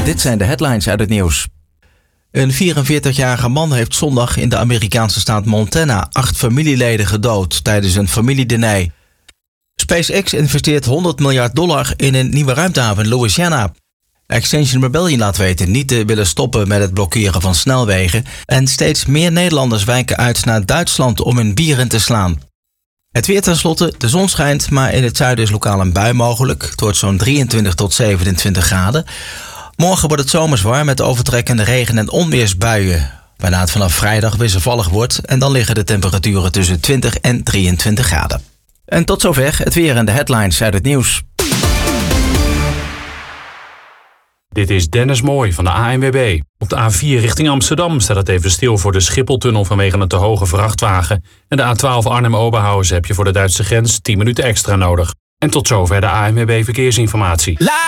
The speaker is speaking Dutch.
Dit zijn de headlines uit het nieuws. Een 44-jarige man heeft zondag in de Amerikaanse staat Montana 8 familieleden gedood tijdens een familiediner. SpaceX investeert $100 miljard in een nieuwe ruimtehaven in Louisiana. Extinction Rebellion laat weten niet te willen stoppen met het blokkeren van snelwegen. En steeds meer Nederlanders wijken uit naar Duitsland om hun bier in te slaan. Het weer tenslotte, de zon schijnt, maar in het zuiden is lokaal een bui mogelijk. Het wordt zo'n 23 tot 27 graden. Morgen wordt het zomers warm met overtrekkende regen- en onweersbuien. Waarna het vanaf vrijdag wisselvallig wordt en dan liggen de temperaturen tussen 20 en 23 graden. En tot zover het weer en de headlines uit het nieuws. Dit is Dennis Mooij van de ANWB. Op de A4 richting Amsterdam staat het even stil voor de Schipholtunnel vanwege een te hoge vrachtwagen. En de A12 Arnhem-Oberhausen heb je voor de Duitse grens 10 minuten extra nodig. En tot zover de ANWB Verkeersinformatie.